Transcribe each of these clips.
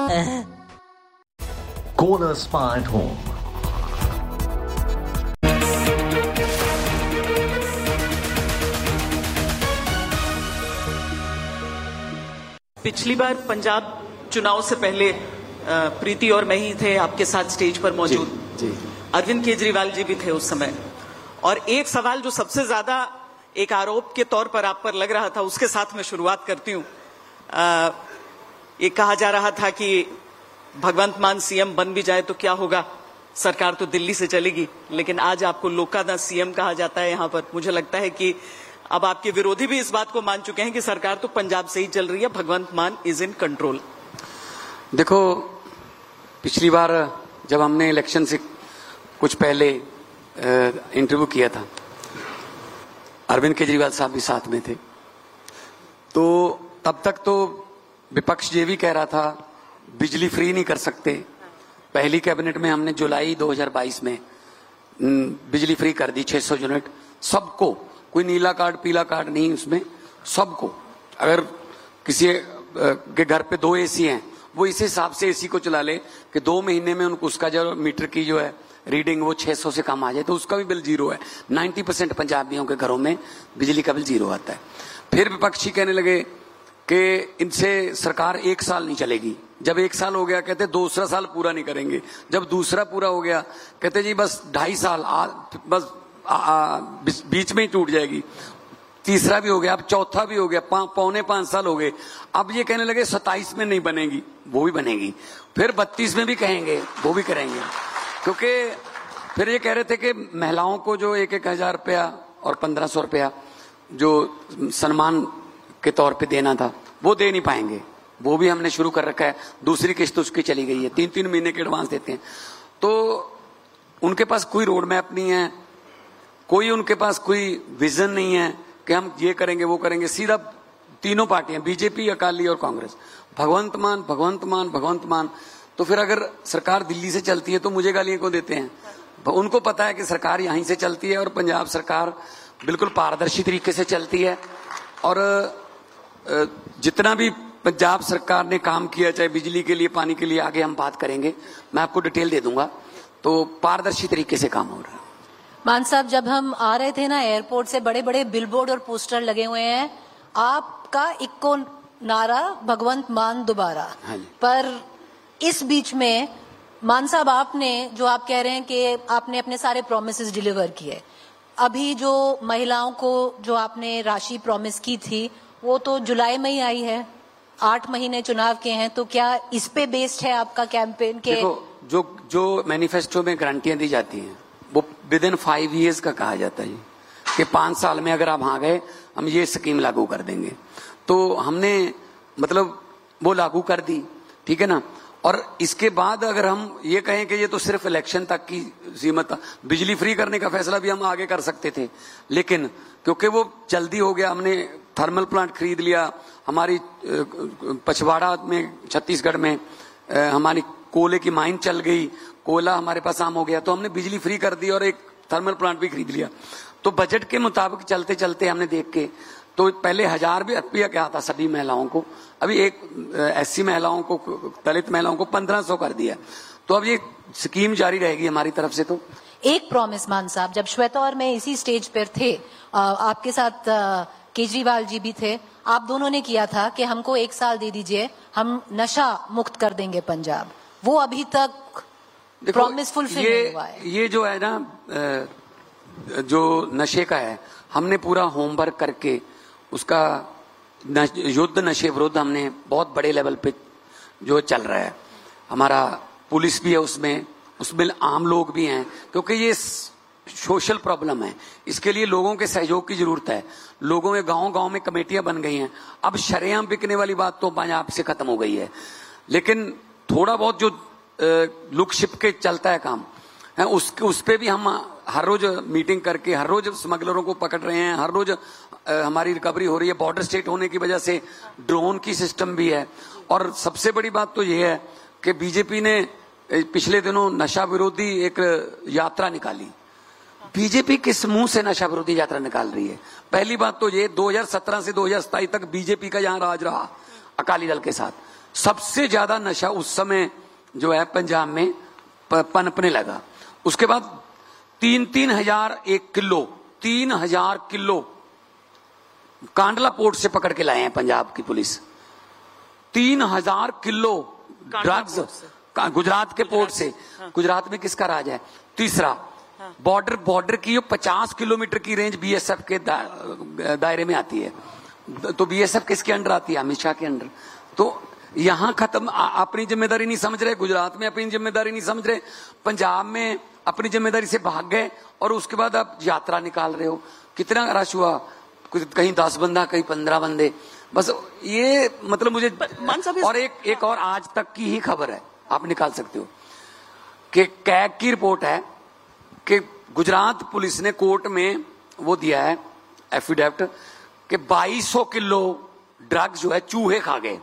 Corner Spa at Home. पिछली बार पंजाब चुनाव से पहले प्रीति और मैं ही थे आपके साथ स्टेज पर मौजूद। जी। अरविंद केजरीवाल जी भी थे उस समय, और एक सवाल जो सबसे ज्यादा एक आरोप के तौर पर आप पर लग रहा था, उसके साथ मैं शुरुआत करती हूं। ये कहा जा रहा था कि भगवंत मान सीएम बन भी जाए तो क्या होगा, सरकार तो दिल्ली से चलेगी, लेकिन आज आपको लोकादा सीएम कहा जाता है यहां पर। मुझे लगता है कि अब आपके विरोधी भी इस बात को मान चुके हैं कि सरकार तो पंजाब से ही चल रही है, भगवंत मान इज इन कंट्रोल। देखो, पिछली बार जब हमने इलेक्शन से कुछ पहले इंटरव्यू किया था, अरविंद केजरीवाल साहब भी साथ में थे, तो तब तक तो विपक्ष ये भी कह रहा था बिजली फ्री नहीं कर सकते। पहली कैबिनेट में हमने जुलाई 2022 में बिजली फ्री कर दी 600 यूनिट सबको, कोई नीला कार्ड पीला कार्ड नहीं, उसमें सबको। अगर किसी के घर पे 2 एसी हैं, वो इस हिसाब से एसी को चला ले कि 2 महीने में उनको उसका जो मीटर की जो है रीडिंग वो 600 से कम आ जाए, तो उसका भी बिल जीरो है। 90% पंजाबियों के घरों में बिजली का बिल जीरो आता है। फिर विपक्षी कहने लगे कि इनसे सरकार 1 साल नहीं चलेगी। जब 1 साल हो गया कहते दूसरा साल पूरा नहीं करेंगे। जब दूसरा पूरा हो गया कहते जी बस 2.5 साल बस बीच में ही टूट जाएगी। तीसरा भी हो गया, अब चौथा भी हो गया, 4.25 साल हो गए। अब ये कहने लगे 27 में नहीं बनेगी, वो भी बनेगी। फिर 32 में भी कहेंगे, वो भी करेंगे। क्योंकि फिर ये कह रहे थे कि महिलाओं को जो 1-1 हजार रुपया और 1500 रुपया जो सम्मान के तौर पे देना था, वो दे नहीं पाएंगे। वो भी हमने शुरू कर रखा है। दूसरी किस्त उसकी चली गई है, 3-3 महीने के एडवांस देते हैं। तो उनके पास कोई रोड मैप नहीं है, कोई उनके पास कोई विजन नहीं है कि हम ये करेंगे वो करेंगे। सीधा तीनों पार्टियां, बीजेपी, अकाली और कांग्रेस, भगवंत मान भगवंत मान भगवंत मान। तो फिर अगर सरकार दिल्ली से चलती है तो मुझे गालियां क्यों देते हैं? उनको पता है कि सरकार यहीं से चलती है और पंजाब सरकार बिल्कुल पारदर्शी तरीके से चलती है। और जितना भी पंजाब सरकार ने काम किया, चाहे बिजली के लिए, पानी के लिए, आगे हम बात करेंगे, मैं आपको डिटेल दे दूंगा। तो पारदर्शी तरीके से काम हो रहा है। मान साहब, जब हम आ रहे थे ना एयरपोर्ट से, बड़े बड़े बिलबोर्ड और पोस्टर लगे हुए हैं, आपका इक्को नारा भगवंत मान दोबारा। हाँ, पर इस बीच में मान साहब, आपने जो आप कह रहे हैं कि आपने अपने सारे प्रोमिसेस डिलीवर किए। अभी जो महिलाओं को जो आपने राशि प्रॉमिस की थी वो तो जुलाई में ही आई है, 8 महीने चुनाव के हैं, तो क्या इस पे बेस्ड है आपका कैंपेन के? देखो, जो मैनिफेस्टो में गारंटियां दी जाती हैं वो विद इन 5 years का कहा जाता है कि 5 साल में अगर आप आ गए हम ये स्कीम लागू कर देंगे। तो हमने मतलब वो लागू कर दी, ठीक है ना। और इसके बाद अगर हम ये कहें कि ये तो सिर्फ इलेक्शन तक की सीमित था, बिजली फ्री करने का फैसला भी हम आगे कर सकते थे, लेकिन क्योंकि वो जल्दी हो गया, हमने थर्मल प्लांट खरीद लिया। हमारी पछवाड़ा में, छत्तीसगढ़ में हमारी कोयले की माइन चल गई, कोयला हमारे पास आम हो गया, तो हमने बिजली फ्री कर दी और एक थर्मल प्लांट भी खरीद लिया। तो बजट के मुताबिक चलते चलते हमने देख के, तो पहले 1000 भी रुपया क्या था सभी महिलाओं को, अभी एक SC महिलाओं को, दलित महिलाओं को 1500 कर दिया। तो अब ये स्कीम जारी रहेगी हमारी तरफ से। तो एक प्रॉमिस मान साहब, जब श्वेता और मैं इसी स्टेज पर थे, आपके साथ केजरीवाल जी भी थे, आप दोनों ने किया था कि हमको 1 साल दे दीजिए, हम नशा मुक्त कर देंगे पंजाब। वो अभी तक प्रॉमिस फुलफिल नहीं हुआ है। ये जो है ना, जो नशे का है, हमने पूरा होमवर्क करके उसका युद्ध नशे विरुद्ध हमने बहुत बड़े लेवल पे जो चल रहा है। हमारा पुलिस भी है उसमें आम लोग भी हैं, क्योंकि ये सोशल प्रॉब्लम है। इसके लिए लोगों के सहयोग की जरूरत है। लोगों में गांव-गांव में कमेटियां बन गई हैं। अब शरेआम बिकने वाली बात तो पंजाब से खत्म हो गई है, लेकिन थोड़ा बहुत जो लुक छिप के चलता है काम है, उस पे भी हम हर रोज मीटिंग करके हर रोज स्मगलरों को पकड़ रहे हैं। हर रोज हमारी रिकवरी हो रही है। बॉर्डर स्टेट होने की वजह से ड्रोन की सिस्टम भी है। और सबसे बड़ी बात तो यह है कि बीजेपी ने पिछले दिनों नशा विरोधी एक यात्रा निकाली। बीजेपी किस मुंह से नशा विरोधी यात्रा निकाल रही है? पहली बात तो ये 2017 से 2027 तक बीजेपी का यहां राज रहा अकाली दल के साथ। सबसे ज्यादा नशा उस समय जो है पंजाब में पनपने लगा। उसके बाद 3,000 किलो कांडला पोर्ट से पकड़ के लाए हैं पंजाब की पुलिस। 3,000 किलो ड्रग्स गुजरात के पोर्ट से। गुजरात में किसका राज है? तीसरा, बॉर्डर की 50 किलोमीटर की रेंज बीएसएफ के दायरे में आती है। तो बीएसएफ किसके अंडर आती है? अमित शाह के अंडर। तो यहां खत्म, अपनी जिम्मेदारी नहीं समझ रहे, गुजरात में अपनी जिम्मेदारी नहीं समझ रहे, पंजाब में अपनी जिम्मेदारी से भाग गए, और उसके बाद आप यात्रा निकाल रहे हो। कितना रश हुआ, कहीं 10 बंदा, कहीं 15 बंदे, बस ये मतलब मुझे। और एक और आज तक की ही खबर है, आप निकाल सकते हो, कि कैग की रिपोर्ट है कि गुजरात पुलिस ने कोर्ट में वो दिया है एफिडेविट कि 2200 किलो ड्रग्स जो है चूहे खा गए।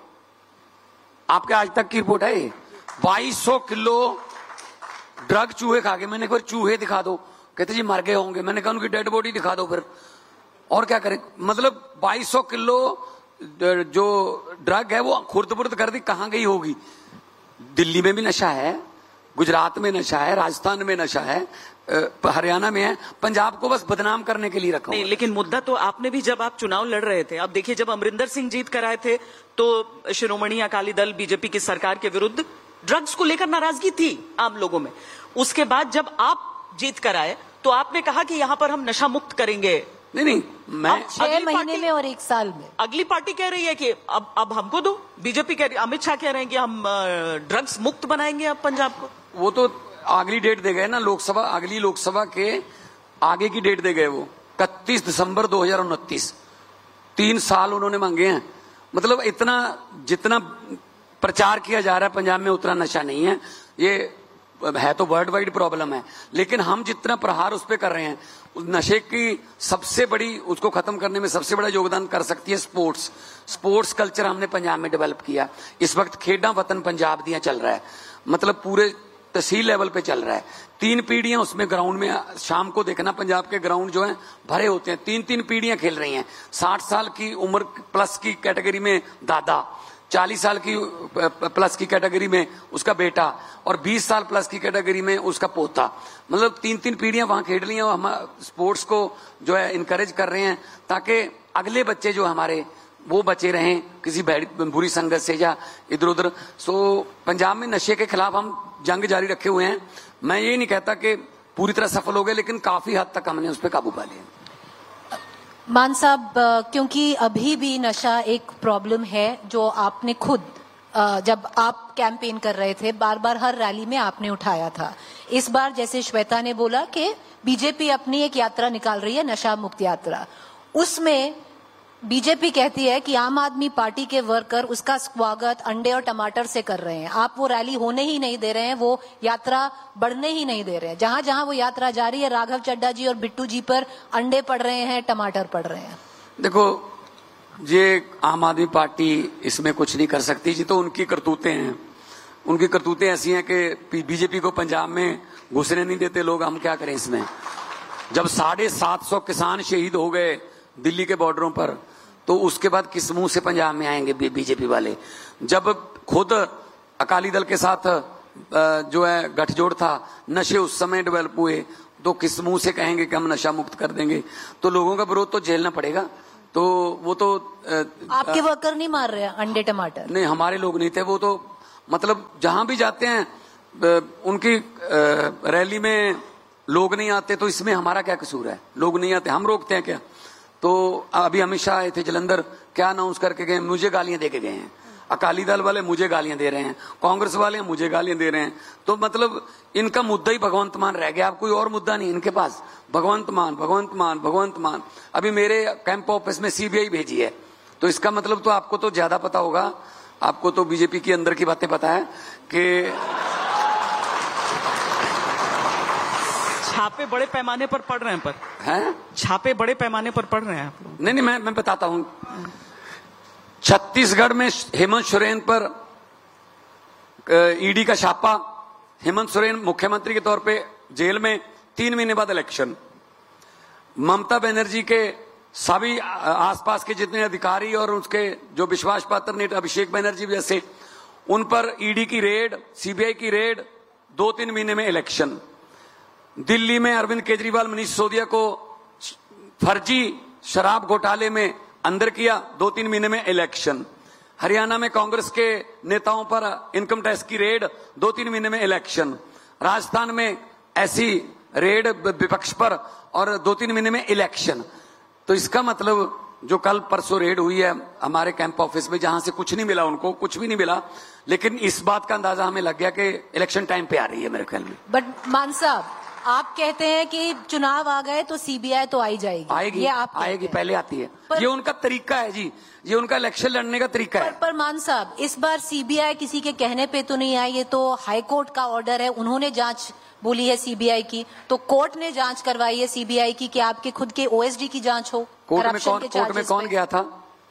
आपके आज तक की रिपोर्ट है ये? 2200 किलो ड्रग चूहे खा गए। मैंने कहा चूहे दिखा दो, कहते जी मर गए होंगे। मैंने कहा उनकी डेड बॉडी दिखा दो फिर, और क्या करें। मतलब 2200 किलो जो ड्रग है वो खुर्द-बुर्द कर दी, कहां गई होगी। दिल्ली में भी नशा है, गुजरात में नशा है, राजस्थान में नशा है, हरियाणा में है, पंजाब को बस बदनाम करने के लिए रखा नहीं। लेकिन मुद्दा तो आपने भी, जब आप चुनाव लड़ रहे थे, अब देखिए जब अमरिंदर सिंह जीत कर आए थे तो शिरोमणि अकाली दल बीजेपी की सरकार के विरुद्ध ड्रग्स को लेकर नाराजगी थी आम लोगों में। उसके बाद जब आप जीत कर आए तो आपने कहा कि यहां पर हम नशा मुक्त करेंगे। नहीं, मैं 6 महीने में और 1 साल में। अगली पार्टी कह रही है कि अब हमको दो, बीजेपी कह रही, अमित शाह कह रहे हैं कि हम ड्रग्स मुक्त बनाएंगे अब पंजाब को। वो तो अगली डेट दे गए ना, लोकसभा, अगली लोकसभा के आगे की डेट दे गए वो 31 दिसंबर 2029। 3 साल उन्होंने मांगे हैं। मतलब इतना जितना प्रचार किया जा रहा है पंजाब में उतना नशा नहीं है। ये है तो वर्ल्ड वाइड प्रॉब्लम है, लेकिन हम जितना प्रहार उस पर कर रहे हैं, नशे की सबसे बड़ी, उसको खत्म करने में सबसे बड़ा योगदान कर सकती है स्पोर्ट्स कल्चर हमने पंजाब में डेवलप किया। इस वक्त खेड़ा वतन पंजाब दिया चल रहा है, मतलब पूरे तहसील लेवल पे चल रहा है। 3 पीढ़ियां उसमें ग्राउंड में, शाम को देखना पंजाब के ग्राउंड जो है भरे होते हैं, 3-3 पीढ़ियां खेल रही हैं। 60 साल की उम्र प्लस की कैटेगरी में दादा, 40 साल की प्लस की कैटेगरी में उसका बेटा, और 20 साल प्लस की कैटेगरी में उसका पोता। मतलब 3-3 पीढ़ियां वहां खेल रही हैं। और हम स्पोर्ट्स को जो है इनकरेज कर रहे हैं ताकि अगले बच्चे जो हमारे वो बचे रहें किसी बुरी संगत से या इधर उधर। सो पंजाब में नशे के खिलाफ हम जंग जारी रखे हुए हैं। मैं ये नहीं कहता कि पूरी तरह सफल हो गए, लेकिन काफी हद तक हमने उस पर काबू पा लिया। मान साहब, क्योंकि अभी भी नशा एक प्रॉब्लम है जो आपने खुद जब आप कैंपेन कर रहे थे बार बार हर रैली में आपने उठाया था। इस बार जैसे श्वेता ने बोला कि बीजेपी अपनी एक यात्रा निकाल रही है, नशा मुक्त यात्रा, उसमें बीजेपी कहती है कि आम आदमी पार्टी के वर्कर उसका स्वागत अंडे और टमाटर से कर रहे हैं। आप वो रैली होने ही नहीं दे रहे हैं, वो यात्रा बढ़ने ही नहीं दे रहे हैं। जहां जहां वो यात्रा जारी है, राघव चड्ढा जी और बिट्टू जी पर अंडे पड़ रहे हैं, टमाटर पड़ रहे हैं। देखो, ये आम आदमी पार्टी इसमें कुछ नहीं कर सकती जी, तो उनकी करतूतें हैं। उनकी करतूतें ऐसी हैं कि बीजेपी को पंजाब में घुसने नहीं देते लोग। हम क्या करें इसमें? जब 750 किसान शहीद हो गए दिल्ली के बॉर्डरों पर, तो उसके बाद किस मुंह से पंजाब में आएंगे बीजेपी वाले? जब खुद अकाली दल के साथ जो है गठजोड़ था, नशे उस समय डेवलप हुए, तो किस मुंह से कहेंगे कि हम नशा मुक्त कर देंगे? तो लोगों का विरोध तो झेलना पड़ेगा। तो वो तो आपके वर्कर नहीं मार रहे हैं अंडे टमाटर? नहीं, हमारे लोग नहीं थे। वो तो मतलब जहां भी जाते हैं उनकी रैली में लोग नहीं आते, तो इसमें हमारा क्या कसूर है? लोग नहीं आते, हम रोकते हैं क्या? तो अभी अमित शाह आए थे जलंधर, क्या अनाउंस करके गए? मुझे गालियां दे के गए हैं। अकाली दल वाले मुझे गालियां दे रहे हैं, कांग्रेस वाले मुझे गालियां दे रहे हैं। तो मतलब इनका मुद्दा ही भगवंत मान रह गया। अब कोई और मुद्दा नहीं इनके पास। भगवंत मान, भगवंत मान, भगवंत मान। अभी मेरे कैंप ऑफिस में सीबीआई भेजी है, तो इसका मतलब तो आपको तो ज्यादा पता होगा। आपको तो बीजेपी के अंदर की बातें पता है कि छापे बड़े पैमाने पर पड़ रहे हैं। पर हैं? छापे बड़े पैमाने पर पड़ रहे हैं आप लोग? नहीं, मैं बताता हूं। छत्तीसगढ़ में हेमंत सोरेन पर ईडी का छापा। हेमंत सोरेन मुख्यमंत्री के तौर पे जेल में, 3 महीने बाद इलेक्शन। ममता बनर्जी के सभी आसपास के जितने अधिकारी और उसके जो विश्वास पात्र नेता, अभिषेक बनर्जी जैसे, उन पर ईडी की रेड, सीबीआई की रेड, 2-3 महीने में इलेक्शन। दिल्ली में अरविंद केजरीवाल, मनीष सिसोदिया को फर्जी शराब घोटाले में अंदर किया, 2-3 महीने में इलेक्शन। हरियाणा में कांग्रेस के नेताओं पर इनकम टैक्स की रेड, 2-3 महीने में इलेक्शन। राजस्थान में ऐसी रेड विपक्ष पर और 2-3 महीने में इलेक्शन। तो इसका मतलब जो कल परसों रेड हुई है हमारे कैंप ऑफिस में, जहां से कुछ नहीं मिला, उनको कुछ भी नहीं मिला, लेकिन इस बात का अंदाजा हमें लग गया कि इलेक्शन टाइम पे आ रही है मेरे ख्याल में। बट मान साहब, आप कहते हैं कि चुनाव आ गए तो सीबीआई तो आई जाएगी, आएगी, ये आप आएगी, पहले आती है। ये उनका तरीका है जी, ये उनका इलेक्शन लड़ने का तरीका है। पर मान साहब, इस बार सीबीआई किसी के कहने पे तो नहीं आई, ये तो हाईकोर्ट का ऑर्डर है, उन्होंने जांच बोली है सीबीआई की, तो कोर्ट ने जांच करवाई है सीबीआई की कि आपके खुद के ओएसडी की जांच हो। कोर्ट में कौन गया था?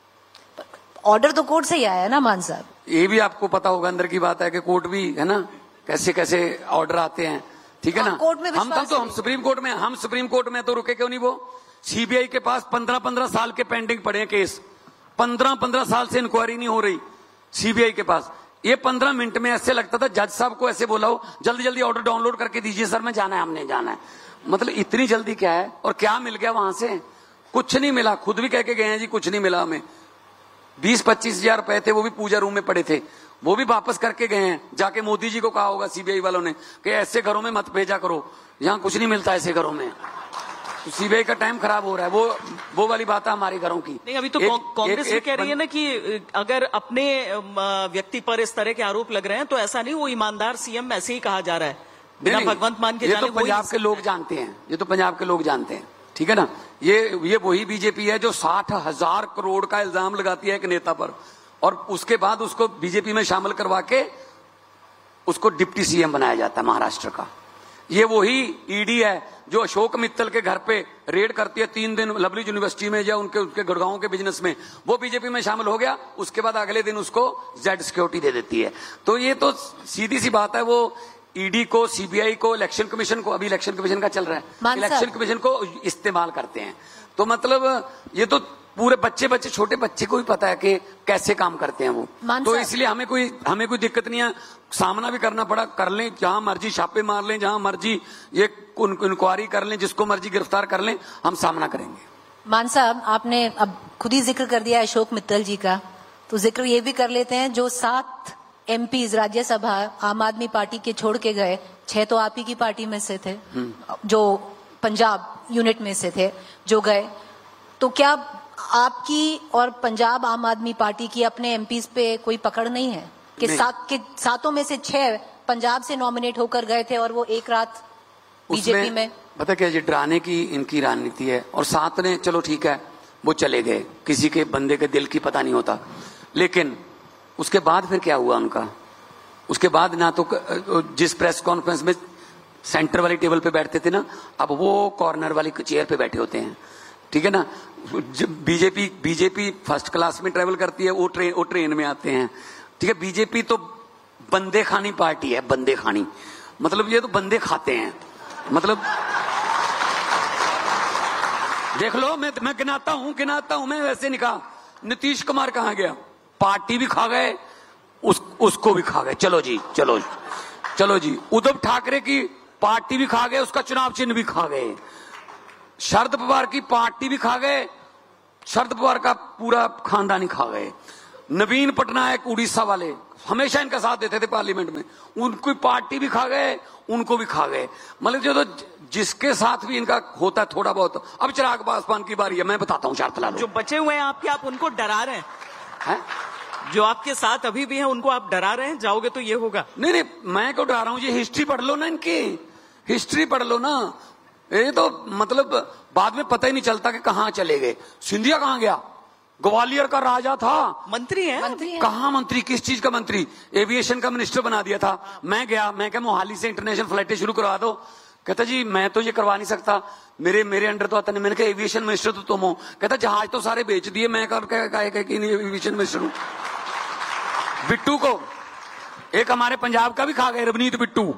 ऑर्डर तो कोर्ट से ही आया ना मान साहब। ये भी आपको पता होगा, अंदर की बात है कि कोर्ट भी है ना, कैसे कैसे ऑर्डर आते हैं, ठीक है ना। कोर्ट में हम सुप्रीम कोर्ट में तो रुके क्यों नहीं? वो सीबीआई के पास 15-15 साल के पेंडिंग पड़े हैं केस, 15-15 साल से इंक्वायरी नहीं हो रही सीबीआई के पास। ये 15 मिनट में ऐसे लगता था जज साहब को ऐसे बोला हो, जल्दी जल्दी ऑर्डर डाउनलोड करके दीजिए सर, में जाना है, हमने जाना है। मतलब इतनी जल्दी क्या है? और क्या मिल गया वहां से? कुछ नहीं मिला, खुद भी कह के गए हैं जी कुछ नहीं मिला हमें। 20-25 हजार रुपए थे, वो भी पूजा रूम में पड़े थे, वो भी वापस करके गए हैं। जाके मोदी जी को कहा होगा सीबीआई वालों ने कि ऐसे घरों में मत भेजा करो, यहाँ कुछ नहीं मिलता ऐसे घरों में। तो सीबीआई का टाइम खराब हो रहा है, वो वाली बात है हमारे घरों की। नहीं, अभी तो कांग्रेस भी कह रही है ना कि अगर अपने व्यक्ति पर इस तरह के आरोप लग रहे हैं तो ऐसा नहीं, वो ईमानदार सीएम ऐसे ही कहा जा रहा है, बिना भगवंत मान के। ये तो पंजाब के लोग जानते हैं, ये तो पंजाब के लोग जानते हैं, ठीक है ना। ये वही बीजेपी है जो 60,000 करोड़ का इल्जाम लगाती है एक नेता पर, और उसके बाद उसको बीजेपी में शामिल करवा के उसको डिप्टी सीएम बनाया जाता है महाराष्ट्र का। ये वही ईडी है जो अशोक मित्तल के घर पे रेड करती है 3 दिन लवली यूनिवर्सिटी में या उनके गुड़गांव के बिजनेस में, वो बीजेपी में शामिल हो गया, उसके बाद अगले दिन उसको जेड सिक्योरिटी दे देती है। तो ये तो सीधी सी बात है, वो ईडी को, सीबीआई को, इलेक्शन कमीशन को, अभी इलेक्शन कमीशन का चल रहा है, इलेक्शन कमीशन को इस्तेमाल करते हैं। तो मतलब ये तो पूरे बच्चे छोटे बच्चे को भी पता है कि कैसे काम करते हैं वो। तो इसलिए हमें कोई दिक्कत नहीं है, सामना भी करना पड़ा कर लें, जहां मर्जी छापे मार लें, जहां मर्जी ये इंक्वायरी कर लें, जिसको मर्जी गिरफ्तार कर लें, हम सामना करेंगे। मान साहब, आपने अब खुद ही जिक्र कर दिया अशोक मित्तल जी का, तो जिक्र ये भी कर लेते हैं जो 7 एमपीज राज्यसभा आम आदमी पार्टी के छोड़ के गए, 6 तो आप ही की पार्टी में से थे, जो पंजाब यूनिट में से थे जो गए, तो क्या आपकी और पंजाब आम आदमी पार्टी की अपने एमपीज पे कोई पकड़ नहीं है कि सातों में से 6 पंजाब से नॉमिनेट होकर गए थे और वो एक रात बीजेपी में? पता क्या, डराने की इनकी रणनीति है, और 7 ने चलो ठीक है वो चले गए, किसी के बंदे के दिल की पता नहीं होता, लेकिन उसके बाद फिर क्या हुआ उनका? उसके बाद ना तो जिस प्रेस कॉन्फ्रेंस में सेंटर वाली टेबल पे बैठते थे ना, अब वो कॉर्नर वाली चेयर पे बैठे होते हैं, ठीक है ना। बीजेपी फर्स्ट क्लास में ट्रेवल करती है, वो ट्रेन में आते हैं, ठीक है। बीजेपी तो बंदे खानी पार्टी है, बंदे खानी, मतलब ये तो बंदे खाते हैं, मतलब देख लो, मैं गिनाता हूं, मैं वैसे नहीं कहा। नीतीश कुमार कहां गया? पार्टी भी खा गए, उसको भी खा गए, चलो जी। उद्धव ठाकरे की पार्टी भी खा गए, उसका चुनाव चिन्ह भी खा गए। शरद पवार की पार्टी भी खा गए, शरद पवार का पूरा खानदान ही खा गए। नवीन पटनायक उड़ीसा वाले हमेशा इनका साथ देते थे पार्लियामेंट में, उनकी पार्टी भी खा गए, उनको भी खा गए। मतलब जो तो जिसके साथ भी इनका होता है थोड़ा बहुत। अब चिराग पासवान की बारी है, मैं बताता हूँ 4 तलाक जो बचे हुए हैं आपके, आप उनको डरा रहे हैं? जो आपके साथ अभी भी हैं उनको आप डरा रहे हैं, जाओगे तो ये होगा। नहीं, मैं क्यों डरा रहा हूँ? ये हिस्ट्री पढ़ लो ना, इनकी हिस्ट्री पढ़ लो ना। ये तो मतलब बाद में पता ही नहीं चलता कि कहाँ चले गए। सिंधिया कहाँ गया? ग्वालियर का राजा था, मंत्री है। कहाँ मंत्री? किस चीज का मंत्री? एविएशन का मिनिस्टर बना दिया था। मैं क्या मोहाली से इंटरनेशनल फ्लाइटें शुरू करवा दो। कहता जी मैं तो ये करवा नहीं सकता, मेरे अंडर तो आता नहीं। मैंने कहा एविएशन मिनिस्टर तो तुम हो। कहता जहाज तो सारे बेच दिए, मैं एविएशन मिनिस्टर हूं। बिट्टू को एक हमारे पंजाब का भी खा गए, रवनीत बिट्टू।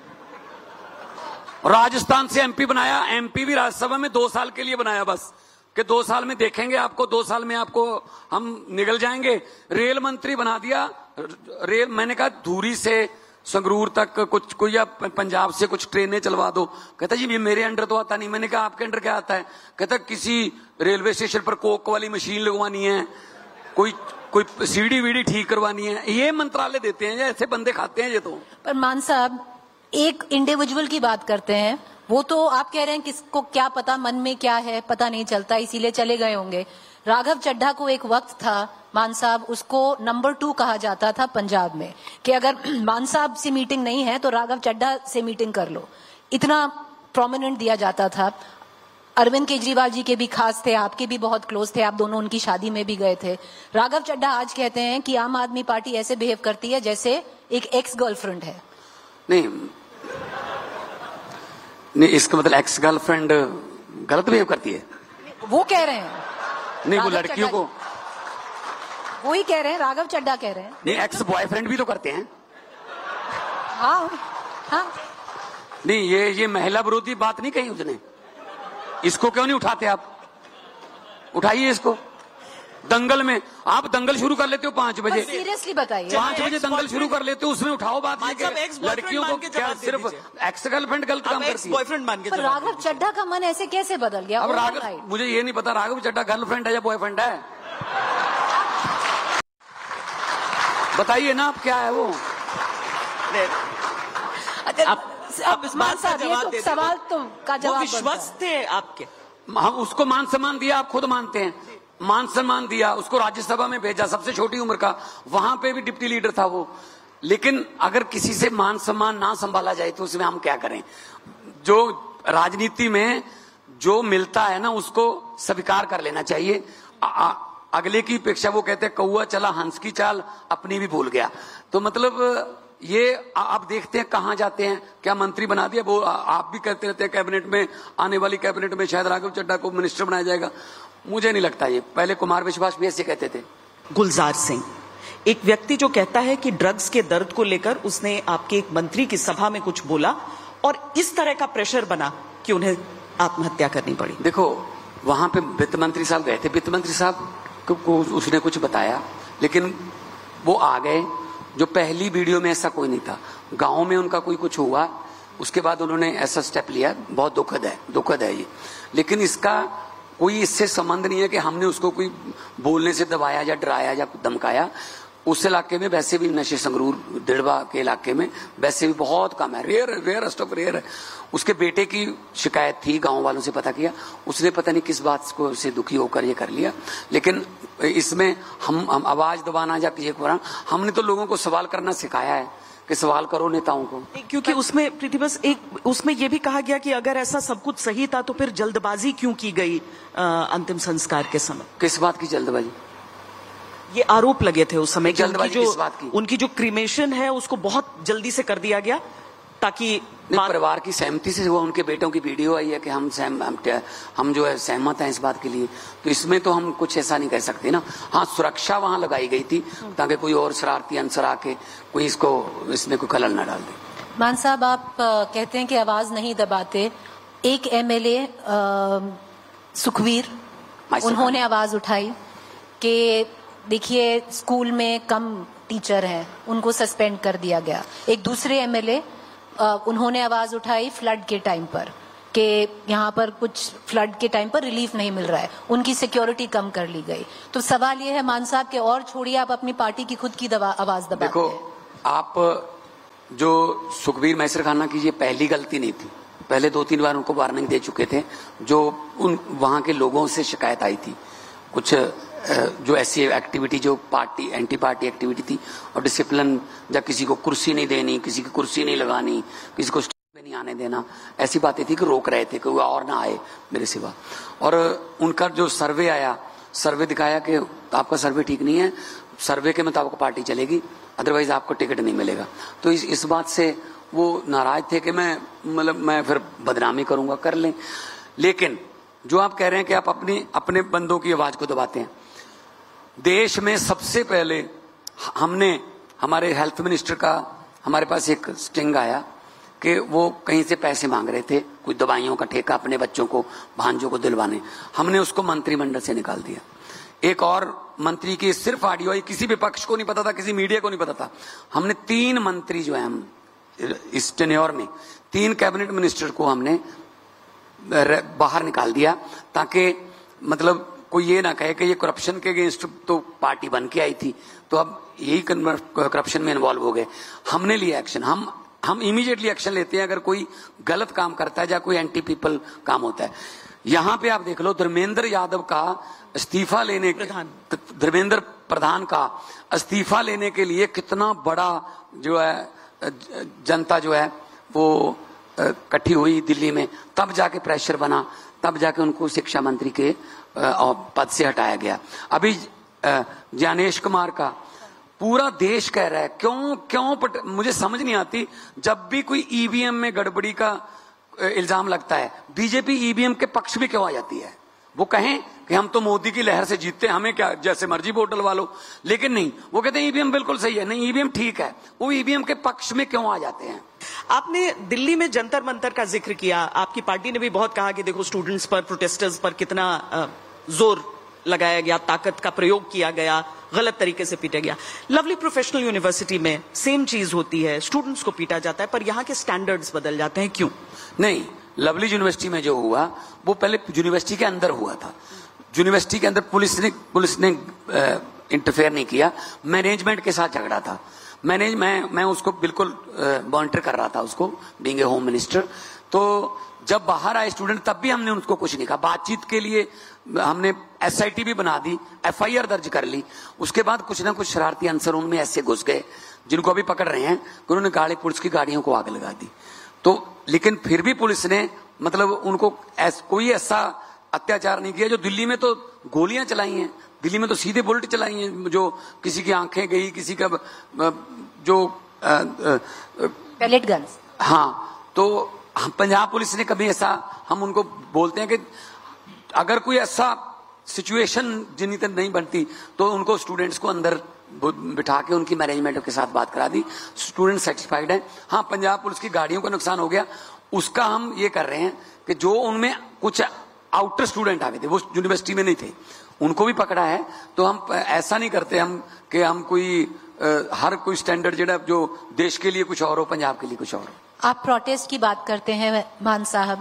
राजस्थान से एमपी बनाया, एमपी भी राज्यसभा में 2 साल के लिए बनाया, बस कि 2 साल में देखेंगे आपको, 2 साल में आपको हम निगल जाएंगे। रेल मंत्री बना दिया, रेल, मैंने कहा धूरी से संगरूर तक कुछ कोई या पंजाब से कुछ ट्रेनें चलवा दो। कहता जी ये मेरे अंडर तो आता नहीं। मैंने कहा आपके अंडर क्या आता है? कहता किसी रेलवे स्टेशन पर कोक वाली मशीन लगवानी है, कोई सीढ़ी वीडी ठीक करवानी है, ये मंत्रालय देते हैं, ऐसे बंदे खाते हैं ये तो। पर मान साहब एक इंडिविजुअल की बात करते हैं, वो तो आप कह रहे हैं किसको क्या पता मन में क्या है, पता नहीं चलता, इसीलिए चले गए होंगे। राघव चड्ढा को एक वक्त था मान साहब, उसको नंबर 2 कहा जाता था पंजाब में, कि अगर मान साहब से मीटिंग नहीं है तो राघव चड्ढा से मीटिंग कर लो, इतना प्रोमिनेंट दिया जाता था। अरविंद केजरीवाल जी के भी खास थे, आपके भी बहुत क्लोज थे, आप दोनों उनकी शादी में भी गए थे। राघव चड्ढा आज कहते हैं कि आम आदमी पार्टी ऐसे बिहेव करती है जैसे एक एक्स गर्लफ्रेंड है। नहीं, इसका मतलब एक्स गर्लफ्रेंड गलत बिहेव करती है, वो कह रहे हैं। नहीं, वो लड़कियों को, वो ही कह रहे हैं, राघव चड्ढा कह रहे हैं। नहीं, एक्स बॉयफ्रेंड भी तो करते हैं। हाँ हाँ, नहीं, ये महिला विरोधी बात नहीं कही उसने। इसको क्यों नहीं उठाते आप? उठाइए इसको। दंगल में आप दंगल शुरू कर लेते हो 5 बजे, सीरियसली बताइए, 5 बजे दंगल शुरू कर लेते हो, उसमें उठाओ बात। लड़कियों को क्या सिर्फ एक्स गर्लफ्रेंड गलत काम करती है? बॉयफ्रेंड मान के। राघव चड्ढा का मन ऐसे कैसे बदल गया? अब राघव, मुझे ये नहीं पता राघव चड्ढा गर्लफ्रेंड है या बॉयफ्रेंड है, बताइए ना आप क्या है वो। आप इस बात का जवाब देते, सवाल तो का जवाब विश्वास थे आपके। हम उसको मान सम्मान दिया, आप खुद मानते हैं, मान सम्मान दिया, उसको राज्यसभा में भेजा, सबसे छोटी उम्र का, वहां पे भी डिप्टी लीडर था वो। लेकिन अगर किसी से मान सम्मान ना संभाला जाए तो उसमें हम क्या करें? जो राजनीति में जो मिलता है ना उसको स्वीकार कर लेना चाहिए। अगले की अपेक्षा, वो कहते हैं कौआ चला हंस की चाल, अपनी भी भूल गया। तो मतलब ये आप देखते हैं कहां जाते हैं, क्या मंत्री बना दिया। वो आप भी कहते रहते हैं कैबिनेट में, आने वाली कैबिनेट में शायद राघव चड्ढा को मिनिस्टर बनाया जाएगा, मुझे नहीं लगता। ये पहले कुमार विश्वास भी ऐसे कहते थे। गुलजार सिंह, एक व्यक्ति जो कहता है कि ड्रग्स के दर्द को लेकर उसने आपके एक मंत्री की सभा में कुछ बोला और इस तरह का प्रेशर बना कि उन्हें आत्महत्या करनी पड़ी। देखो, वहां पे वित्त मंत्री साहब गए थे, वित्त मंत्री साहब को उसने कुछ बताया, लेकिन वो आ गए। जो पहली वीडियो में ऐसा कोई नहीं था, गांव में उनका कोई कुछ हुआ, उसके बाद उन्होंने ऐसा स्टेप लिया, बहुत दुखद है ये। लेकिन इसका कोई इससे संबंध नहीं है कि हमने उसको कोई बोलने से दबाया या डराया या धमकाया। उस इलाके में वैसे भी नशे, संगरूर दिड़वा के इलाके में वैसे भी बहुत कम है, रेयर है। उसके बेटे की शिकायत थी, गांव वालों से पता किया, उसने पता नहीं किस बात को से दुखी होकर ये कर लिया। लेकिन इसमें हम आवाज दबाना या किसी को, हमने तो लोगों को सवाल करना सिखाया है कि सवाल करो नेताओं को। क्योंकि उसमें प्रतिबस एक उसमें यह भी कहा गया कि अगर ऐसा सब कुछ सही था तो फिर जल्दबाजी क्यों की गई अंतिम संस्कार के समय? किस बात की जल्दबाजी? ये आरोप लगे थे उस समय, जल्दबाजी किस बात की? उनकी जो क्रीमेशन है उसको बहुत जल्दी से कर दिया गया ताकि परिवार की सहमति से हुआ। उनके बेटों की वीडियो आई है कि हम जो है सहमत हैं इस बात के लिए। तो इसमें तो हम कुछ ऐसा नहीं कह सकते ना। हाँ, सुरक्षा वहां लगाई गई थी ताकि कोई और शरारती अंसर आके कोई इसमें कोई खलल न डाल दे। मान साहब, आप कहते हैं कि आवाज नहीं दबाते। एक एमएलए सुखवीर, उन्होंने आवाज उठाई कि देखिए स्कूल में कम टीचर हैं, उनको सस्पेंड कर दिया गया। एक दूसरे एमएलए उन्होंने आवाज उठाई फ्लड के टाइम पर कि यहाँ पर कुछ फ्लड के टाइम पर रिलीफ नहीं मिल रहा है, उनकी सिक्योरिटी कम कर ली गई। तो सवाल ये है मान साहब के, और छोड़िए आप अपनी पार्टी की खुद की आवाज दबाते हैं। देखो, आप जो सुखबीर मैसर खाना की ये पहली गलती नहीं थी, पहले 2-3 बार उनको वार्निंग दे चुके थे। जो वहां के लोगों से शिकायत आई थी, कुछ जो ऐसी एक्टिविटी जो पार्टी एंटी पार्टी एक्टिविटी थी, और डिसिप्लिन, जब किसी को कुर्सी नहीं देनी, किसी की कुर्सी नहीं लगानी, किसी को स्टेज पे नहीं आने देना, ऐसी बातें थी कि रोक रहे थे, कोई और ना आए मेरे सिवा। और उनका जो सर्वे आया, सर्वे दिखाया कि आपका सर्वे ठीक नहीं है, सर्वे के मुताबिक पार्टी चलेगी, अदरवाइज आपको टिकट नहीं मिलेगा। तो इस बात से वो नाराज थे कि मैं फिर बदनामी करूंगा, कर लें। लेकिन जो आप कह रहे हैं कि आप अपने बंदों की आवाज को दबाते हैं, देश में सबसे पहले हमारे हेल्थ मिनिस्टर का हमारे पास एक स्टिंग आया कि वो कहीं से पैसे मांग रहे थे, कुछ दवाइयों का ठेका अपने बच्चों को, भांजों को दिलवाने। हमने उसको मंत्रिमंडल से निकाल दिया। एक और मंत्री की सिर्फ ऑडियो आई, किसी विपक्ष को नहीं पता था, किसी मीडिया को नहीं पता था। हमने 3 मंत्री जो है, हम इस टेन्योर में 3 कैबिनेट मिनिस्टर को हमने बाहर निकाल दिया, ताकि मतलब कोई ये ना कहे कि ये करप्शन के अगेंस्ट तो पार्टी बन के आई थी, तो अब यही करप्शन में इन्वॉल्व हो गए। हमने लिया एक्शन, हम इमीडिएटली एक्शन लेते हैं अगर कोई गलत काम करता है या कोई एंटी पीपल काम होता है। यहां पे आप देख लो, धर्मेंद्र यादव का इस्तीफा लेने, धर्मेंद्र प्रधान का इस्तीफा लेने के लिए कितना बड़ा जो है जनता जो है वो इकट्ठी हुई दिल्ली में, तब जाके प्रेशर बना, तब जाके उनको शिक्षा मंत्री के पद से हटाया गया। अभी ज्ञानेश कुमार का पूरा देश कह रहा है, क्यों मुझे समझ नहीं आती, जब भी कोई ईवीएम में गड़बड़ी का इल्जाम लगता है, बीजेपी ईवीएम के पक्ष में क्यों आ जाती है? वो कहें कि हम तो मोदी की लहर से जीतते हैं, हमें क्या, जैसे मर्जी वोट डलवा लो, लेकिन नहीं, वो कहते हैं ईवीएम बिल्कुल सही है, नहीं ईवीएम ठीक है, वो ईवीएम के पक्ष में क्यों आ जाते हैं? आपने दिल्ली में जंतर मंतर का जिक्र किया, आपकी पार्टी ने भी बहुत कहा कि देखो स्टूडेंट्स पर, प्रोटेस्टर्स पर कितना जोर लगाया गया, ताकत का प्रयोग किया गया, गलत तरीके से पीटा गया। लवली प्रोफेशनल यूनिवर्सिटी में सेम चीज होती है, स्टूडेंट्स को पीटा जाता है, पर यहाँ के स्टैंडर्ड्स बदल जाते हैं, क्यों? नहीं, लवली यूनिवर्सिटी में जो हुआ वो पहले यूनिवर्सिटी के अंदर हुआ था। यूनिवर्सिटी के अंदर पुलिस ने इंटरफेयर नहीं किया, मैनेजमेंट के साथ झगड़ा था। मैं उसको बिल्कुल मॉनिटर कर रहा था उसको, बीइंग ए होम मिनिस्टर। तो जब बाहर आए स्टूडेंट, तब भी हमने उनको कुछ नहीं कहा। बातचीत के लिए हमने SIT भी बना दी, FIR दर्ज कर ली। उसके बाद कुछ ना कुछ शरारती अंसर उनमें ऐसे घुस गए, जिनको अभी पकड़ रहे हैं, उन्होंने पुलिस की गाड़ियों को आग लगा दी। तो लेकिन फिर भी पुलिस ने मतलब उनको कोई ऐसा अत्याचार नहीं किया। जो दिल्ली में तो गोलियां चलाई हैं, दिल्ली में तो सीधे बुलेट चलाई हैं, जो किसी की आंखें गई, किसी का जो पैलेट गन्स। हाँ, तो पंजाब पुलिस ने कभी ऐसा, हम उनको बोलते हैं कि अगर कोई ऐसा सिचुएशन जिन्हीं तक नहीं बनती तो उनको स्टूडेंट्स को अंदर बिठा के उनकी मैनेजमेंट के साथ बात करा दी, स्टूडेंट सेटिस्फाइड है। हाँ, पंजाब पुलिस की गाड़ियों का नुकसान हो गया, उसका हम ये कर रहे हैं कि जो उनमें कुछ आउटर स्टूडेंट आ गए थे, वो यूनिवर्सिटी में नहीं थे, उनको भी पकड़ा है। तो हम ऐसा नहीं करते हम कि हम कोई हर कोई स्टैंडर्ड जो देश के लिए कुछ और हो, पंजाब के लिए कुछ और हो। आप प्रोटेस्ट की बात करते हैं मान साहब,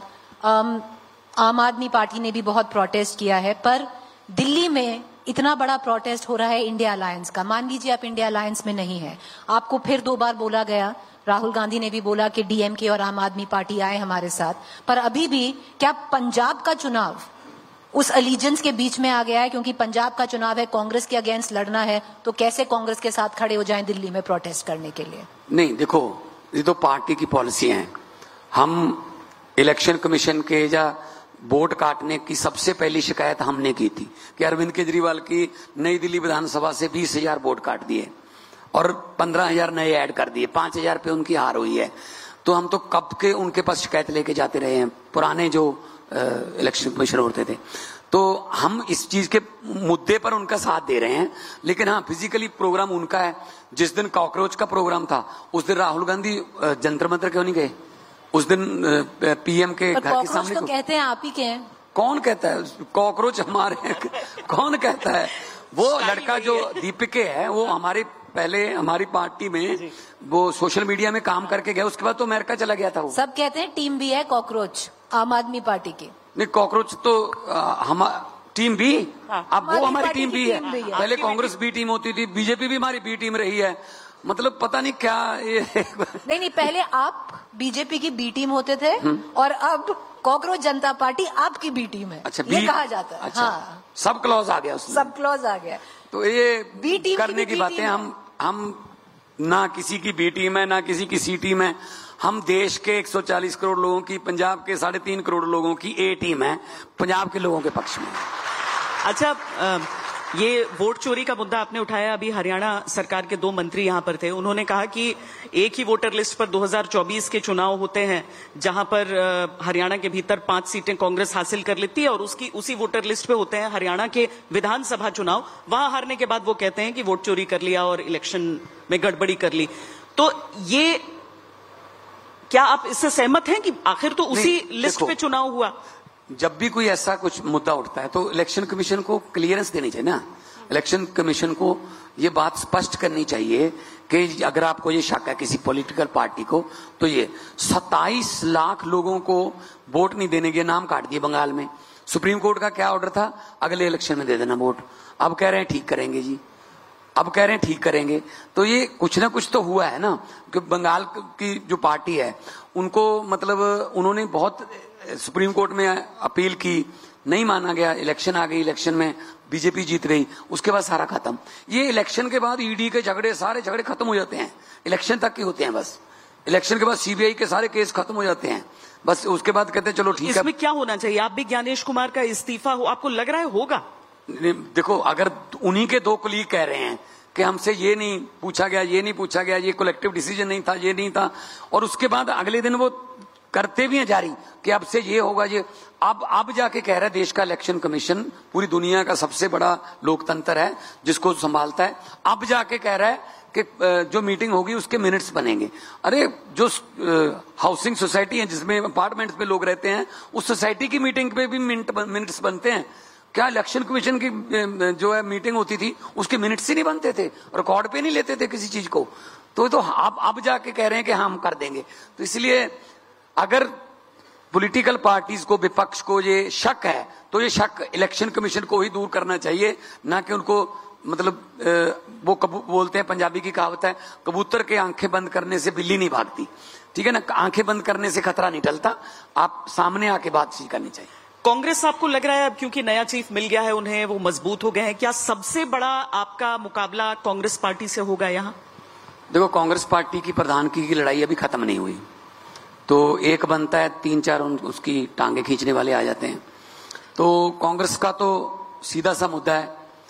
आम आदमी पार्टी ने भी बहुत प्रोटेस्ट किया है, पर दिल्ली में इतना बड़ा प्रोटेस्ट हो रहा है इंडिया अलायंस का। मान लीजिए आप इंडिया अलायंस में नहीं है, आपको फिर 2 बार बोला गया, राहुल गांधी ने भी बोला कि DMK और आम आदमी पार्टी आए हमारे साथ, पर अभी भी क्या पंजाब का चुनाव उस अलीजेंस के बीच में आ गया है? क्योंकि पंजाब का चुनाव है, कांग्रेस के अगेंस्ट लड़ना है, तो कैसे कांग्रेस के साथ खड़े हो जाएं दिल्ली में प्रोटेस्ट करने के लिए? नहीं, देखो, ये तो पार्टी की पॉलिसी है। हम इलेक्शन कमीशन के या वोट काटने की सबसे पहली शिकायत हमने की थी कि अरविंद केजरीवाल की नई दिल्ली विधानसभा से 20,000 वोट काट दिए और 15,000 नए ऐड कर दिए, 5,000 पे उनकी हार हुई है। तो हम तो कब के उनके पास शिकायत लेके जाते रहे हैं, पुराने जो इलेक्शन कमिश्नर होते थे। तो हम इस चीज के मुद्दे पर उनका साथ दे रहे हैं, लेकिन हाँ, फिजिकली प्रोग्राम उनका है। जिस दिन कॉकरोच का प्रोग्राम था, उस दिन राहुल गांधी जंतर मंतर क्यों नहीं गए? उस दिन PM के घर के सामने तो कहते हैं आप ही के हैं। कौन कहता है कॉकरोच हमारे? कौन कहता है? वो लड़का जो दीपिके है, वो पहले हमारी पार्टी में वो सोशल मीडिया में काम करके गया, उसके बाद तो अमेरिका चला गया था वो। सब कहते हैं टीम भी है कॉकरोच आम आदमी पार्टी की। नहीं, कॉकरोच तो हम टीम भी, अब वो हमारी टीम भी है। पहले कांग्रेस बी टीम होती थी, बीजेपी भी हमारी बी टीम रही है। मतलब पता नहीं क्या ये नहीं, पहले आप बीजेपी की बी टीम होते थे और अब कॉकरोच जनता पार्टी आपकी बी टीम है। अच्छा, ये कहा जाता है। अच्छा, हाँ, सब क्लॉज आ गया उसमें, सब क्लॉज आ गया। तो ये बी टीम करने की बातें हम ना किसी की बी टीम है ना किसी की सी टीम है। हम देश के 140 करोड़ लोगों की, पंजाब के 3.5 करोड़ लोगों की ए टीम है, पंजाब के लोगों के पक्ष में। अच्छा, ये वोट चोरी का मुद्दा आपने उठाया। अभी हरियाणा सरकार के 2 मंत्री यहां पर थे, उन्होंने कहा कि एक ही वोटर लिस्ट पर 2024 के चुनाव होते हैं, जहां पर हरियाणा के भीतर 5 सीटें कांग्रेस हासिल कर लेती है और उसी वोटर लिस्ट पे होते हैं हरियाणा के विधानसभा चुनाव। वहां हारने के बाद वो कहते हैं कि वोट चोरी कर लिया और इलेक्शन में गड़बड़ी कर ली। तो ये क्या आप इससे सहमत हैं कि आखिर तो उसी लिस्ट पे चुनाव हुआ? जब भी कोई ऐसा कुछ मुद्दा उठता है तो इलेक्शन कमीशन को क्लियरेंस देनी चाहिए ना। इलेक्शन कमीशन को ये बात स्पष्ट करनी चाहिए कि अगर आपको ये शक है किसी पॉलिटिकल पार्टी को, तो ये 27 लाख लोगों को वोट नहीं देने के नाम काट दिए बंगाल में। सुप्रीम कोर्ट का क्या ऑर्डर था, अगले इलेक्शन में दे देना वोट। अब कह रहे हैं ठीक करेंगे जी, अब कह रहे हैं ठीक करेंगे। तो ये कुछ ना कुछ तो हुआ है ना, कि बंगाल की जो पार्टी है उनको मतलब उन्होंने बहुत सुप्रीम कोर्ट में अपील की, नहीं माना गया, इलेक्शन आ गई, इलेक्शन में बीजेपी जीत गई, उसके बाद सारा खत्म। ये इलेक्शन के बाद ईडी के झगड़े, सारे झगड़े खत्म हो जाते हैं, इलेक्शन तक के होते हैं बस। इलेक्शन के बाद सीबीआई के सारे केस खत्म हो जाते हैं बस, उसके बाद कहते हैं चलो ठीक है। इसमें क्या होना चाहिए? आप भी ज्ञानेश कुमार का इस्तीफा हो, आपको लग रहा है होगा? देखो, अगर उन्हीं के 2 कुलीग कह रहे हैं कि हमसे ये नहीं पूछा गया, ये नहीं पूछा गया, ये कलेक्टिव डिसीजन नहीं था, ये नहीं था, और उसके बाद अगले दिन वो करते भी हैं जारी कि अब से ये होगा, ये अब जाके कह रहा है देश का इलेक्शन कमीशन पूरी दुनिया का सबसे बड़ा लोकतंत्र है जिसको संभालता है, अब जाके कह रहा है कि जो मीटिंग होगी उसके मिनट्स बनेंगे। अरे जो हाउसिंग सोसाइटी है जिसमें अपार्टमेंट्स में लोग रहते हैं, उस सोसाइटी की मीटिंग पे भी मिनट्स बनते हैं क्या? इलेक्शन कमीशन की जो है मीटिंग होती थी उसके मिनट्स ही नहीं बनते थे, रिकॉर्ड पे नहीं लेते थे किसी चीज को। तो अब जाके कह रहे हैं कि हम कर देंगे। तो इसलिए अगर पॉलिटिकल पार्टीज को, विपक्ष को ये शक है तो ये शक इलेक्शन कमीशन को ही दूर करना चाहिए, ना कि उनको मतलब वो बोलते हैं, पंजाबी की कहावत है, कबूतर के आंखें बंद करने से बिल्ली नहीं भागती, ठीक है ना। आंखें बंद करने से खतरा नहीं टलता, आप सामने आके बातचीत करनी चाहिए। कांग्रेस आपको लग रहा है अब क्योंकि नया चीफ मिल गया है उन्हें, वो मजबूत हो गए हैं, क्या सबसे बड़ा आपका मुकाबला कांग्रेस पार्टी से होगा यहां? देखो, कांग्रेस पार्टी की प्रधानगी की लड़ाई अभी खत्म नहीं हुई, तो एक बनता है, 3-4 उसकी टांगे खींचने वाले आ जाते हैं। तो कांग्रेस का तो सीधा सा मुद्दा है,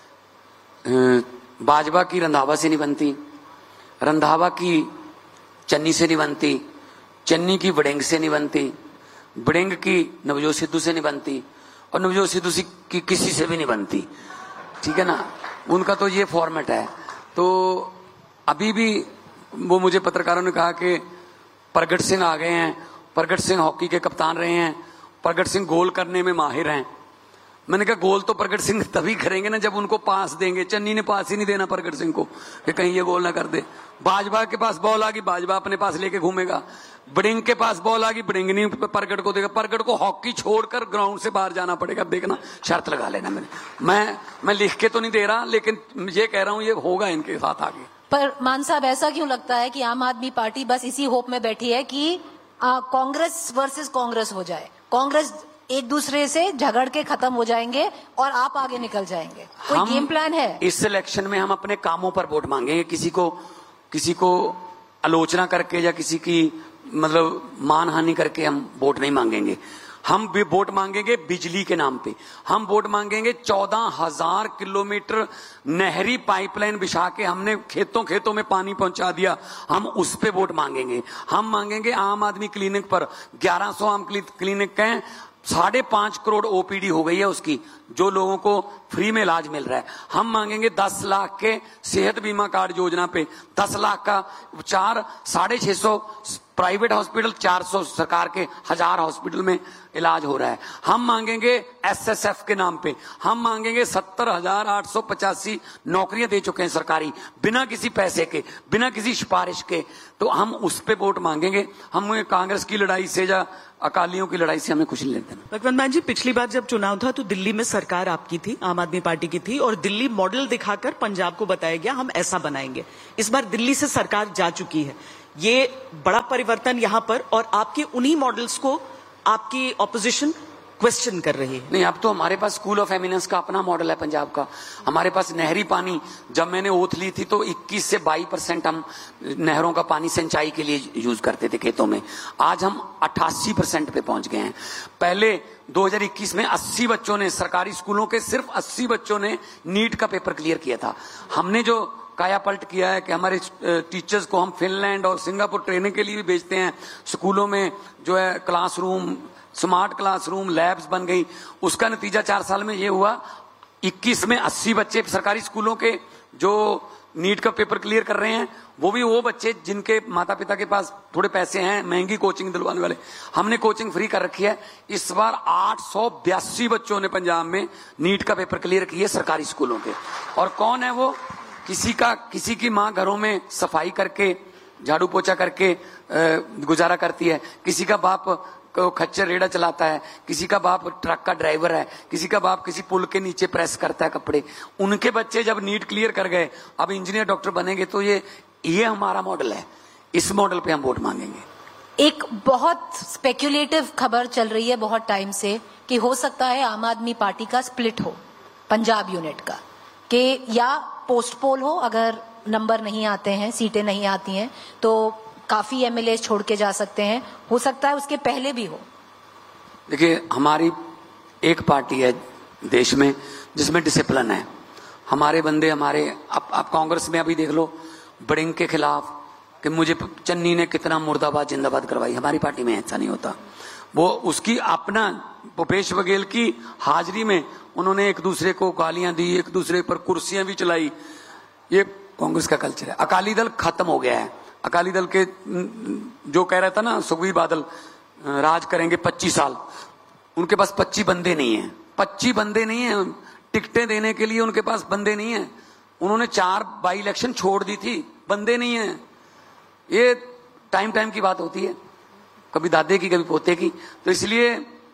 भाजपा की रंधावा से नहीं बनती, रंधावा की चन्नी से नहीं बनती, चन्नी की बड़ेंग से नहीं बनती, बड़ेंग की नवजोत सिद्धू से नहीं बनती, और नवजोत सिद्धू की किसी से भी नहीं बनती, ठीक है ना। उनका तो ये फॉर्मेट है। तो अभी भी वो मुझे पत्रकारों ने कहा कि प्रगट सिंह आ गए हैं, प्रगट सिंह हॉकी के कप्तान रहे हैं, प्रगट सिंह गोल करने में माहिर हैं। मैंने कहा गोल तो प्रगट सिंह तभी करेंगे ना जब उनको पास देंगे। चन्नी ने पास ही नहीं देना प्रगट सिंह को कि कहीं ये गोल ना कर दे। भाजपा के पास बॉल आ गई, भाजपा अपने पास लेके घूमेगा। बड़िंग के पास बॉल आ गई, बड़िंग नहीं प्रगट को देगा। प्रगट को हॉकी छोड़कर ग्राउंड से बाहर जाना पड़ेगा, देखना, शर्त लगा लेना। मैं लिख के तो नहीं दे रहा, लेकिन ये कह रहा हूं ये होगा इनके साथ आगे। पर मान साहब, ऐसा क्यों लगता है कि आम आदमी पार्टी बस इसी होप में बैठी है कि कांग्रेस वर्सेस कांग्रेस हो जाए, कांग्रेस एक दूसरे से झगड़ के खत्म हो जाएंगे और आप आगे निकल जाएंगे? कोई गेम प्लान है? इस इलेक्शन में हम अपने कामों पर वोट मांगेंगे, किसी को आलोचना करके या किसी की मतलब मानहानि करके हम वोट नहीं मांगेंगे। हम भी वोट मांगेंगे बिजली के नाम पे। हम वोट मांगेंगे 14,000 किलोमीटर नहरी पाइपलाइन बिछा के हमने खेतों में पानी पहुंचा दिया, हम उस पे वोट मांगेंगे। हम मांगेंगे आम आदमी क्लिनिक पर 1100 आम क्लिनिक हैं, 5.5 करोड़ ओपीडी हो गई है उसकी, जो लोगों को फ्री में इलाज मिल रहा है। हम मांगेंगे 10 लाख के सेहत बीमा कार्ड योजना पे, 10 लाख का उपचार, 650 प्राइवेट हॉस्पिटल, 400 सरकार के 1000 हॉस्पिटल में इलाज हो रहा है। हम मांगेंगे एसएसएफ के नाम पे, हम मांगेंगे 70,885 नौकरियां दे चुके हैं सरकारी, बिना किसी पैसे के, बिना किसी सिफारिश के। तो हम उस पे वोट मांगेंगे। हम कांग्रेस की लड़ाई से या अकालियों की लड़ाई से हमें कुछ नहीं लेते। भगवंत मान जी, पिछली बार जब चुनाव था तो दिल्ली में सरकार आपकी थी, आम आदमी पार्टी की थी, और दिल्ली मॉडल दिखाकर पंजाब को बताया गया हम ऐसा बनाएंगे। इस बार दिल्ली से सरकार जा चुकी है, ये बड़ा परिवर्तन यहां पर, और आपके उन्हीं मॉडल्स को आपकी ऑपोजिशन क्वेश्चन कर रही है। नहीं, अब तो हमारे पास स्कूल ऑफ एमिनेंस का अपना मॉडल है पंजाब का। हमारे पास नहरी पानी, जब मैंने ओथ ली थी तो 21 से 22% हम नहरों का पानी सिंचाई के लिए यूज करते थे खेतों में। आज हम 88% पे पहुंच गए हैं। पहले 2021 में 80 बच्चों ने, सरकारी स्कूलों के सिर्फ 80 बच्चों ने नीट का पेपर क्लियर किया था। हमने जो काया पलट किया है कि हमारे टीचर्स को हम फिनलैंड और सिंगापुर ट्रेनिंग के लिए भी भेजते हैं। स्कूलों में जो है क्लासरूम, स्मार्ट क्लासरूम, लैब्स बन गई। उसका नतीजा 4 साल में ये हुआ, 21 में 80 बच्चे सरकारी स्कूलों के जो नीट का पेपर क्लियर कर रहे हैं, वो भी वो बच्चे जिनके माता पिता के पास थोड़े पैसे हैं, महंगी कोचिंग दिलवाने वाले। हमने कोचिंग फ्री कर रखी है। इस बार 882 बच्चों ने पंजाब में नीट का पेपर क्लियर किए सरकारी स्कूलों के। और कौन है वो? किसी की माँ घरों में सफाई करके, झाड़ू पोछा करके गुजारा करती है, किसी का बाप खच्चर रेड़ा चलाता है, किसी का बाप ट्रक का ड्राइवर है, किसी का बाप किसी पुल के नीचे प्रेस करता है कपड़े। उनके बच्चे जब नीट क्लियर कर गए, अब इंजीनियर डॉक्टर बनेंगे, तो ये हमारा मॉडल है। इस मॉडल पे हम वोट मांगेंगे। एक बहुत स्पेक्युलेटिव खबर चल रही है बहुत टाइम से कि हो सकता है आम आदमी पार्टी का स्प्लिट हो पंजाब यूनिट का, कि या पोस्टपोल हो, अगर नंबर नहीं आते हैं, सीटें नहीं आती हैं तो काफी एमएलए छोड़ के जा सकते हैं, हो सकता है उसके पहले भी हो। देखिए, हमारी एक पार्टी है देश में जिसमें डिसिप्लिन है। हमारे बंदे आप कांग्रेस में अभी देख लो, बड़िंग के खिलाफ कि मुझे चन्नी ने कितना मुर्दाबाद जिंदाबाद करवाई। हमारी पार्टी में ऐसा नहीं होता। वो उसकी अपना भूपेश बघेल की हाजिरी में उन्होंने एक दूसरे को गालियां दी, एक दूसरे पर कुर्सियां भी चलाई। ये कांग्रेस का कल्चर है। अकाली दल खत्म हो गया है। अकाली दल के जो कह रहा था ना सुखबीर बादल, राज करेंगे 25 साल, उनके पास 25 बंदे नहीं है। 25 बंदे नहीं है, टिकटें देने के लिए उनके पास बंदे नहीं है। उन्होंने 4 बाई इलेक्शन छोड़ दी थी, बंदे नहीं है। ये टाइम की बात होती है, कभी दादे की कभी पोते की। तो इसलिए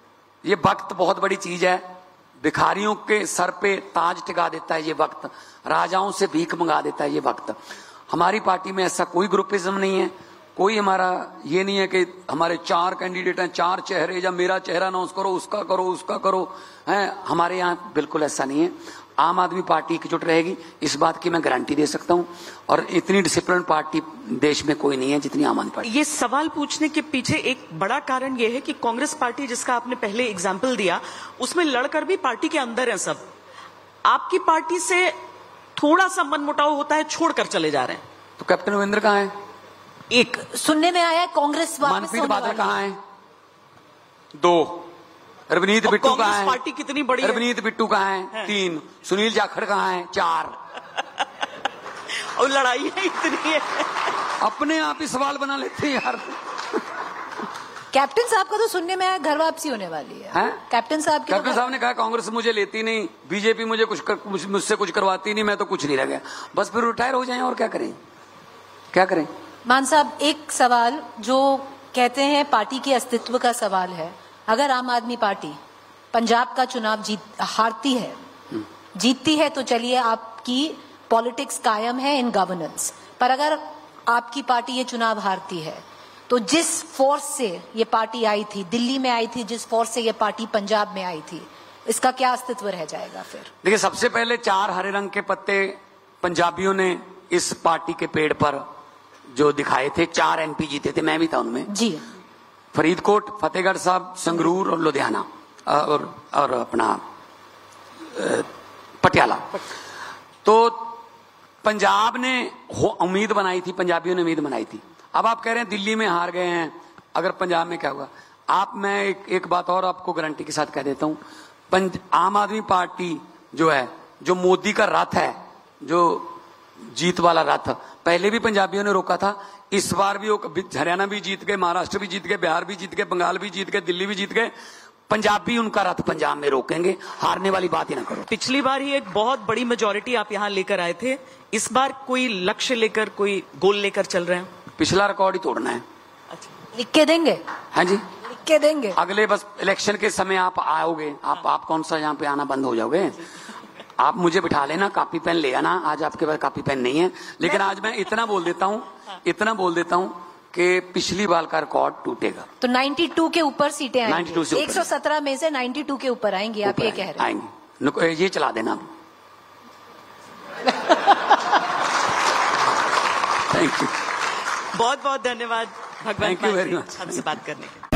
ये वक्त बहुत बड़ी चीज है। भिखारियों के सर पे ताज टिका देता है ये वक्त, राजाओं से भीख मंगा देता है ये वक्त। हमारी पार्टी में ऐसा कोई ग्रुपिज्म नहीं है, कोई हमारा ये नहीं है कि हमारे 4 कैंडिडेट हैं, 4 चेहरे, या मेरा चेहरा अनाउंस करो, उसका करो, उसका करो, है। हमारे यहाँ बिल्कुल ऐसा नहीं है। आम आदमी पार्टी एकजुट रहेगी, इस बात की मैं गारंटी दे सकता हूं। और इतनी डिसिप्लिन पार्टी देश में कोई नहीं है जितनी आम आदमी पार्टी। ये सवाल पूछने के पीछे एक बड़ा कारण ये है कि कांग्रेस पार्टी, जिसका आपने पहले एग्जाम्पल दिया, उसमें लड़कर भी पार्टी के अंदर है सब। आपकी पार्टी से थोड़ा सा मनमुटाव होता है, छोड़कर चले जा रहे हैं। तो कैप्टन अमरिंदर कहाँ है? एक सुनने में आया कांग्रेस वापस मनप्रीत बादल कहाँ है? 2। रवनीत बिट्टू कहाँ है? पार्टी कितनी बड़ी है? रवनीत बिट्टू कहाँ है? 3। सुनील जाखड़ कहाँ है? 4। और लड़ाई इतनी है, अपने आप ही सवाल बना लेते हैं यार। कैप्टन साहब का तो सुनने में आया घर वापसी होने वाली है। कैप्टन साहब ने कहा कांग्रेस मुझे लेती नहीं, बीजेपी मुझसे कुछ करवाती नहीं, मैं तो कुछ नहीं रह गया, बस फिर रिटायर हो जाएं और क्या करें। मान साहब, एक सवाल जो कहते हैं पार्टी के अस्तित्व का सवाल है। अगर आम आदमी पार्टी पंजाब का चुनाव हारती है, जीतती है तो चलिए आपकी पॉलिटिक्स कायम है इन गवर्नेंस, पर अगर आपकी पार्टी ये चुनाव हारती है तो जिस फोर्स से ये पार्टी आई थी, दिल्ली में आई थी, जिस फोर्स से ये पार्टी पंजाब में आई थी, इसका क्या अस्तित्व रह जाएगा फिर? देखिए, सबसे पहले 4 हरे रंग के पत्ते पंजाबियों ने इस पार्टी के पेड़ पर जो दिखाए थे। 4 एमपी जीते थे, मैं भी था उनमें जी। फरीदकोट, फतेहगढ़ साहब, संगरूर और लुधियाना और अपना पटियाला। तो पंजाब ने उम्मीद बनाई थी, पंजाबियों ने उम्मीद बनाई थी। अब आप कह रहे हैं दिल्ली में हार गए हैं, अगर पंजाब में क्या होगा? मैं एक बात और आपको गारंटी के साथ कह देता हूं, आम आदमी पार्टी जो है, जो मोदी का रथ है, जो जीत वाला रथ, पहले भी पंजाबियों ने रोका था, इस बार भी हरियाणा भी जीत गए, महाराष्ट्र भी जीत गए, बिहार भी जीत गए, बंगाल भी जीत गए, दिल्ली भी जीत गए। पंजाबी उनका रथ पंजाब में रोकेंगे, हारने वाली बात ही ना करो। पिछली बार ही एक बहुत बड़ी मेजॉरिटी आप यहाँ लेकर आए थे, इस बार कोई लक्ष्य लेकर, कोई गोल लेकर चल रहे हैं? पिछला रिकॉर्ड ही तोड़ना है। अच्छा, लिख के देंगे? हाँ जी, लिख के देंगे। अगले बस इलेक्शन के समय आप आओगे, आप कौन सा यहाँ पे आना बंद हो जाओगे? आप मुझे बिठा लेना, कॉपी पेन ले आना। आज आपके पास कॉपी पेन नहीं है, लेकिन आज मैं इतना बोल देता हूँ कि पिछली बार का रिकॉर्ड टूटेगा। तो 92 के ऊपर सीटें आएंगी। 92 से 117 में से 92 के ऊपर आएंगी, आप ये कह रहे हैं? आएंगे, ये चला देना। थैंक यू, बहुत बहुत धन्यवाद भगवान, थैंक यू वेरी मच हमसे बात करने के लिए।